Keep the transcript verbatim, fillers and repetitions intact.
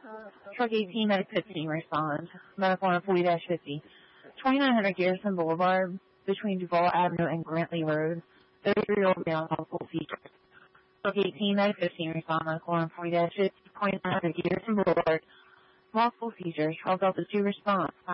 Truck eighteen, medic fifteen, respond. Medical on forty fifty. twenty-nine hundred Garrison Boulevard, between Duval Avenue and Grantley Road. thirty-three-year-old male, multiple features. Truck eighteen, medic fifteen, respond. Medical on forty fifty. twenty-nine hundred Garrison Boulevard, multiple features. twelve Delta two, response.